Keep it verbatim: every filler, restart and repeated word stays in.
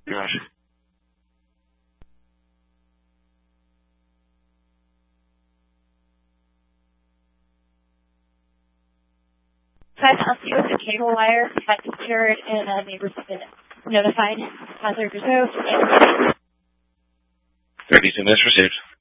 Gosh. Five Elsie with the cable wire had secured and uh, neighbors have been notified. Hazard reserved. thirty-two minutes received.